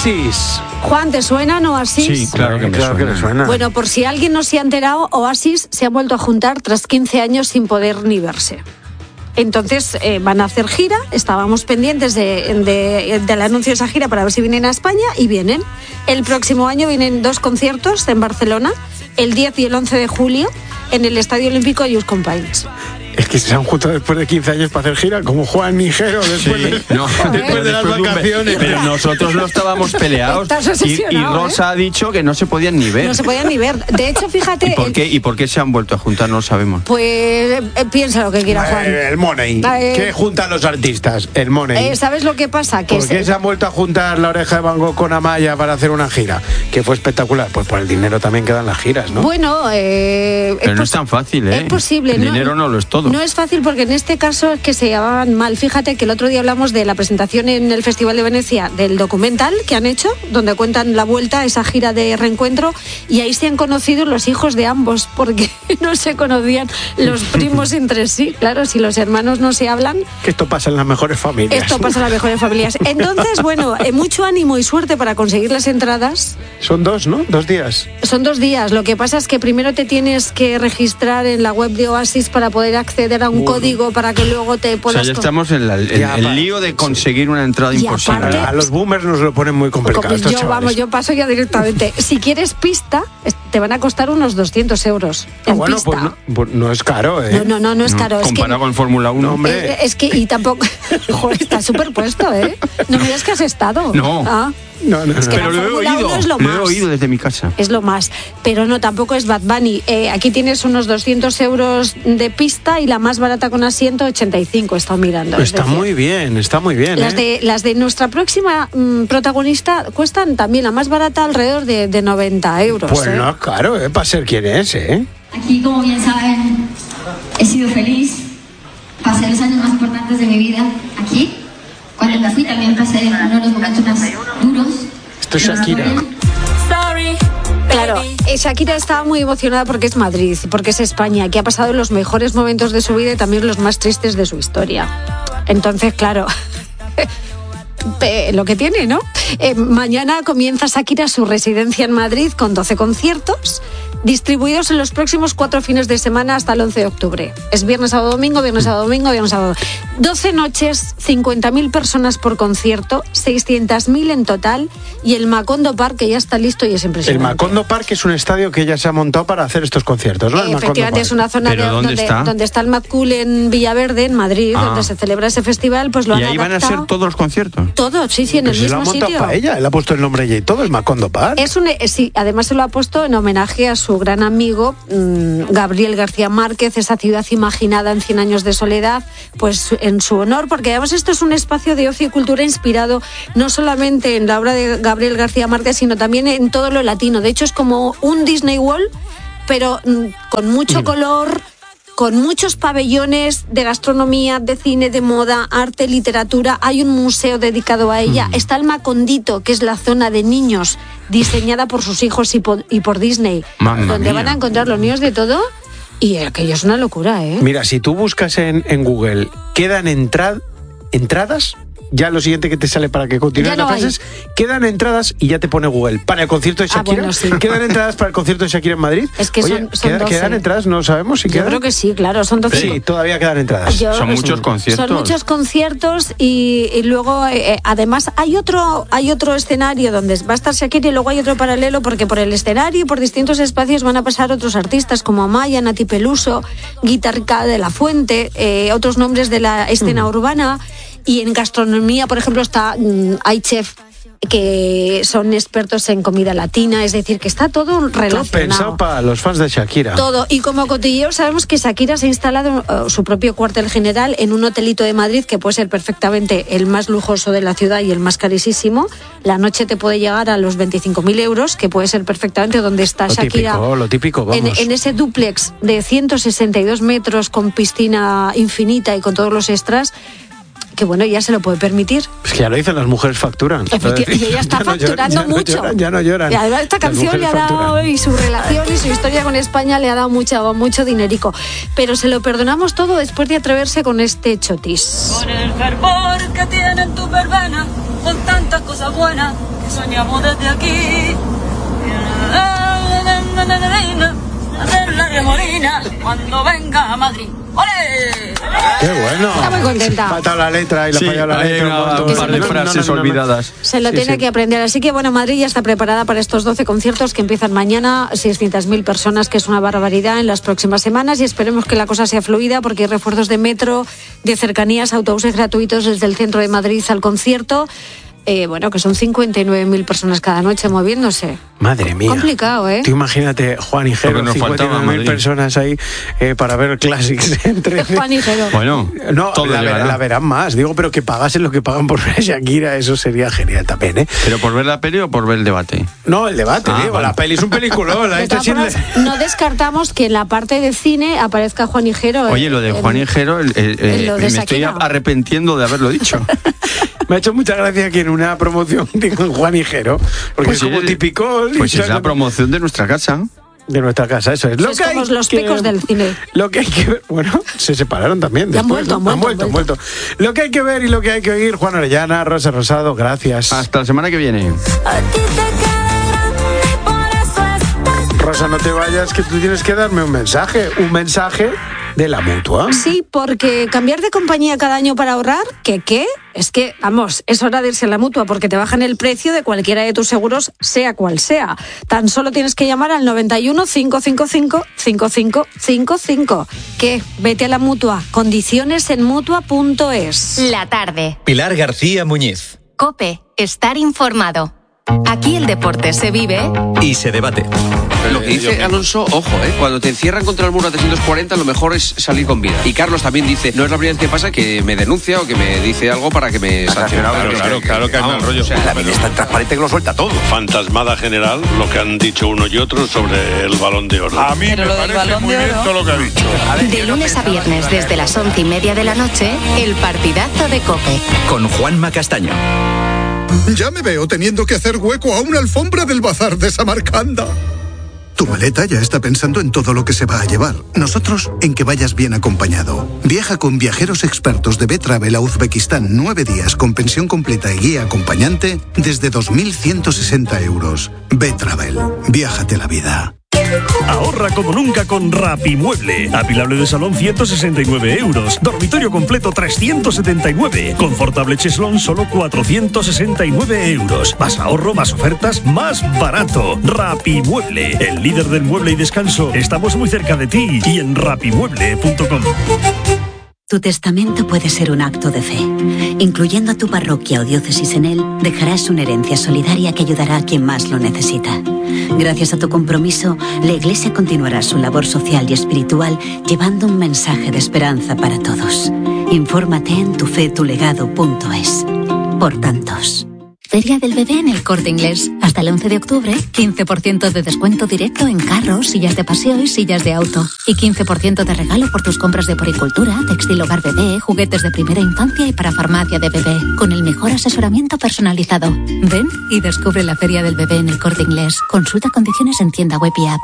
Oasis. Juan, ¿te suenan Oasis? Sí, claro que me suena. Bueno, por si alguien no se ha enterado, Oasis se ha vuelto a juntar tras 15 años sin poder ni verse. Entonces van a hacer gira, estábamos pendientes del anuncio de esa gira para ver si vienen a España y vienen. El próximo año vienen 2 conciertos en Barcelona, el 10 y el 11 de julio, en el Estadio Olímpico Just Companys. Es que se han juntado después de 15 años para hacer gira, como Juan y Jero después de las vacaciones. Pero nosotros no estábamos peleados. Y Rosa ha dicho que no se podían ni ver. No se podían ni ver. De hecho, fíjate... ¿Y por qué se han vuelto a juntar? No lo sabemos. Pues piensa lo que quiera, Juan. El money. ¿Qué juntan los artistas? El money. ¿Sabes lo que pasa? ¿Por qué se han vuelto a juntar La Oreja de Van Gogh con Amaya para hacer una gira? Que fue espectacular. Pues por el dinero también quedan las giras, ¿no? Bueno, pero no es tan fácil, ¿eh? Es posible. El dinero no lo es todo. No es fácil porque en este caso es que se llamaban mal. Fíjate que el otro día hablamos de la presentación en el Festival de Venecia del documental que han hecho, donde cuentan la vuelta a esa gira de reencuentro, y ahí se han conocido los hijos de ambos, porque no se conocían los primos entre sí. Claro, si los hermanos no se hablan... Que esto pasa en las mejores familias. Esto pasa en las mejores familias. Entonces, bueno, mucho ánimo y suerte para conseguir las entradas. Son 2, ¿no? 2 días. Son 2 días. Lo que pasa es que primero te tienes que registrar en la web de Oasis para poder acceder a un código para que luego te puedas... O sea, ya estamos en el lío de conseguir una entrada imposible. Aparte, a los boomers nos lo ponen muy complicado. Yo paso ya directamente. Si quieres pista, te van a costar unos 200 euros. Bueno, pues no es caro, ¿eh? No es caro. Comparado con Fórmula 1. Hombre. Es que, y tampoco... Joder, está superpuesto, ¿eh? No me digas que has estado. No. No. Es que pero lo he oído desde mi casa. Es lo más. Pero no, tampoco es Bad Bunny. Aquí tienes unos 200 euros de pista y la más barata con asiento, 85. He estado mirando. Está muy bien. Las de nuestra próxima protagonista cuestan también, la más barata, alrededor de 90 euros. Pues no es caro, para ser quien es, ¿eh? Aquí, como bien saben, he sido feliz. Pasé los años más importantes de mi vida aquí. Cuando me fui también pasé uno de los momentos más duros. Esto es Shakira. Claro, Shakira estaba muy emocionada porque es Madrid, porque es España, que ha pasado los mejores momentos de su vida y también los más tristes de su historia. Entonces, claro, lo que tiene, ¿no? Mañana comienza Shakira su residencia en Madrid con 12 conciertos distribuidos en los próximos 4 fines de semana hasta el 11 de octubre. Es viernes, sábado, domingo, viernes, sábado, domingo, viernes, sábado. 12 noches, 50.000 personas por concierto, 600.000 en total, y el Macondo Park, que ya está listo y es impresionante. El Macondo Park es un estadio que ya se ha montado para hacer estos conciertos, ¿no? Efectivamente, es una zona donde está el Mad Cool en Villaverde, en Madrid, donde se celebra ese festival, pues lo han adaptado. ¿Y ahí van a ser todos los conciertos? Todos, sí, en el mismo sitio. Para ella, él ha puesto el nombre ella y todo, el Macondo Park. Sí, además se lo ha puesto en homenaje a su gran amigo Gabriel García Márquez, esa ciudad imaginada en 100 años de soledad, pues en su honor, porque además esto es un espacio de ocio y cultura inspirado no solamente en la obra de Gabriel García Márquez, sino también en todo lo latino. De hecho, es como un Disney World, pero con mucho color, con muchos pabellones de gastronomía, de cine, de moda, arte, literatura. Hay un museo dedicado a ella. Está el Macondito, que es la zona de niños diseñada por sus hijos y por Disney, donde van a encontrar los niños de todo. Y aquello es una locura, ¿eh? Mira, si tú buscas en Google, quedan entradas, ya lo siguiente que te sale para que continúes las frases, quedan entradas y ya te pone Google. Para el concierto de Shakira, bueno, sí. ¿Quedan entradas para el concierto de Shakira en Madrid? Es que Oye, son 12. ¿quedan entradas? No sabemos si quedan. Yo creo que sí, claro, son 12. Sí, todavía quedan entradas. Son muchos conciertos. Son muchos conciertos y luego, además, hay otro escenario donde va a estar Shakira y luego hay otro paralelo, porque por el escenario y por distintos espacios van a pasar otros artistas como Amaya, Nati Peluso, Guitarca de la Fuente, otros nombres de la escena urbana. Y en gastronomía, por ejemplo, hay chef que son expertos en comida latina, es decir, que está todo relacionado. Todo pensado para los fans de Shakira. Todo. Y como cotilleo sabemos que Shakira se ha instalado su propio cuartel general en un hotelito de Madrid que puede ser perfectamente el más lujoso de la ciudad y el más carísimo. La noche te puede llegar a los 25.000 euros, que puede ser perfectamente donde está Shakira. Lo típico, vamos. En ese dúplex de 162 metros con piscina infinita y con todos los extras, que bueno, ya se lo puede permitir. Es que ya lo dicen, las mujeres facturan. Y ella está facturando mucho. Ya no lloran. Y además esta canción le ha dado, y su relación y su historia con España le ha dado mucho dinerico. Pero se lo perdonamos todo después de atreverse con este chotis. Con el fervor que tiene en tu verbena, con tantas cosas buenas que Soñamos desde aquí. Hacer la remolina cuando venga a Madrid. ¡Ole! ¡Qué bueno! Está muy contenta. Falta la letra y la falla la letra. Un par de frases olvidadas. Se lo tiene que aprender. Así que, bueno, Madrid ya está preparada para estos 12 conciertos que empiezan mañana. 600.000 personas, que es una barbaridad en las próximas semanas. Y esperemos que la cosa sea fluida porque hay refuerzos de metro, de cercanías, autobuses gratuitos desde el centro de Madrid al concierto. Bueno, que son 59.000 personas cada noche moviéndose. Madre mía. Complicado, ¿eh? Tú imagínate, Juan y Jero, 59.000 personas ahí para ver Classics entre... Juan y Jero. Bueno, no, la verán más. Digo, pero que pagasen lo que pagan por ver a Shakira, eso sería genial también, ¿eh? ¿Pero por ver la peli o por ver el debate? No, el debate, digo. Vale. La peli es un peliculón. De todas formas, no descartamos que en la parte de cine aparezca Juan y Jero. Oye, lo de Juan y Jero, me estoy arrepentiendo de haberlo dicho. Me ha hecho mucha gracia que en una promoción digan Juan y Jero, porque pues es como típico. Pues es la promoción de nuestra casa. De nuestra casa, eso es. Lo que somos los pecos del cine. Lo que hay que ver, bueno, se separaron también. Después, han vuelto. Lo que hay que ver y lo que hay que oír, Juan Orellana, Rosa Rosado, gracias. Hasta la semana que viene. Rosa, no te vayas, que tú tienes que darme un mensaje de la Mutua. Sí, porque cambiar de compañía cada año para ahorrar, ¿qué? Es que, vamos, es hora de irse a la Mutua porque te bajan el precio de cualquiera de tus seguros, sea cual sea. Tan solo tienes que llamar al 91 555 5555. ¿Qué? Vete a la Mutua. Condiciones en Mutua.es. La tarde. Pilar García Muñiz. COPE. Estar informado. Aquí el deporte se vive y se debate. Lo que dice Alonso, ojo, cuando te encierran contra el muro a 340, lo mejor es salir con vida. Y Carlos también dice, no es la primera vez que pasa que me denuncia o que me dice algo para que me sancione. Claro que hay mal rollo. O sea, la vida es tan transparente que lo suelta todo. Fantasmada general, lo que han dicho uno y otro sobre el Balón de Oro. A mí me parece muy bien todo lo que ha dicho. De lunes a viernes, desde las 11:30 de la noche, el partidazo de COPE. Con Juanma Castaño. Ya me veo teniendo que hacer hueco a una alfombra del bazar de Samarcanda. Tu maleta ya está pensando en todo lo que se va a llevar. Nosotros en que vayas bien acompañado. Viaja con viajeros expertos de B-Travel a Uzbekistán 9 días con pensión completa y guía acompañante desde 2.160 euros. B-Travel. Viájate la vida. Ahorra como nunca con Rapimueble. Apilable de salón 169 euros. Dormitorio completo 379. Confortable cheslón solo 469 euros. Más ahorro, más ofertas, más barato. Rapimueble, el líder del mueble y descanso. Estamos muy cerca de ti y en rapimueble.com. Tu testamento puede ser un acto de fe. Incluyendo a tu parroquia o diócesis en él, dejarás una herencia solidaria que ayudará a quien más lo necesita. Gracias a tu compromiso, la Iglesia continuará su labor social y espiritual llevando un mensaje de esperanza para todos. Infórmate en tufetulegado.es. Por tantos. Feria del Bebé en El Corte Inglés. Hasta el 11 de octubre, 15% de descuento directo en carros, sillas de paseo y sillas de auto. Y 15% de regalo por tus compras de poricultura, textil hogar bebé, juguetes de primera infancia y para farmacia de bebé. Con el mejor asesoramiento personalizado. Ven y descubre la Feria del Bebé en El Corte Inglés. Consulta condiciones en tienda web y app.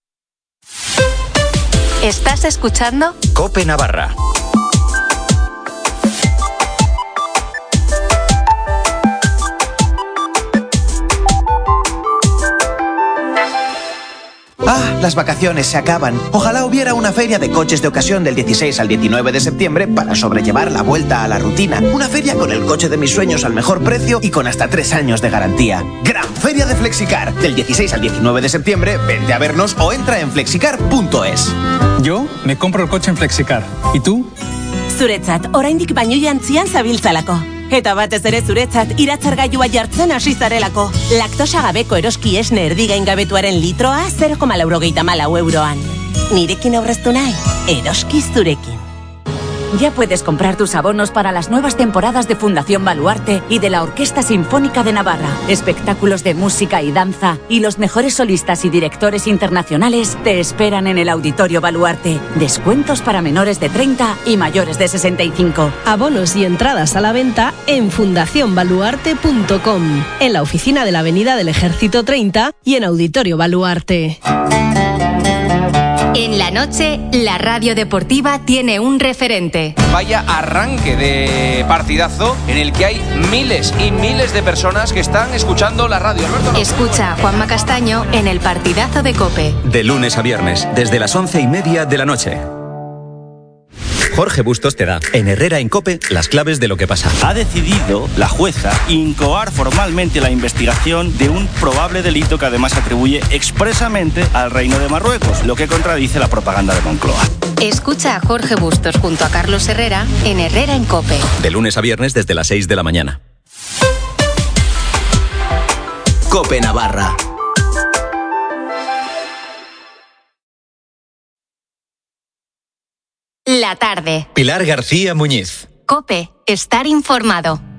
¿Estás escuchando? COPE Navarra. Ah, las vacaciones se acaban. Ojalá hubiera una feria de coches de ocasión del 16 al 19 de septiembre para sobrellevar la vuelta a la rutina. Una feria con el coche de mis sueños al mejor precio y con hasta 3 años de garantía. Gran Feria de Flexicar. Del 16 al 19 de septiembre, vente a vernos o entra en flexicar.es. Yo me compro el coche en Flexicar. ¿Y tú? Zuretzat, oraindik baino jantzian zabiltzalako. Eta batez ere zuretzat iratzargailua jartzen hasi zarelako. Laktosa gabeko eroski esne erdigaingabetuaren litroa 0,94 euroan. Nirekin aurreztu nahi, eroski zurekin. Ya puedes comprar tus abonos para las nuevas temporadas de Fundación Baluarte y de la Orquesta Sinfónica de Navarra. Espectáculos de música y danza y los mejores solistas y directores internacionales te esperan en el Auditorio Baluarte. Descuentos para menores de 30 y mayores de 65. Abonos y entradas a la venta en fundacionbaluarte.com, en la oficina de la Avenida del Ejército 30 y en Auditorio Baluarte. En la noche, la radio deportiva tiene un referente. Vaya arranque de partidazo en el que hay miles y miles de personas que están escuchando la radio. Alberto, Escucha a Juanma Castaño en el partidazo de COPE. De lunes a viernes, desde las 11:30 de la noche. Jorge Bustos te da, en Herrera en COPE, las claves de lo que pasa. Ha decidido la jueza incoar formalmente la investigación de un probable delito que además atribuye expresamente al Reino de Marruecos, lo que contradice la propaganda de Moncloa. Escucha a Jorge Bustos junto a Carlos Herrera en Herrera en COPE. De lunes a viernes desde las 6 de la mañana. COPE Navarra. La tarde. Pilar García Muñiz. COPE. Estar informado.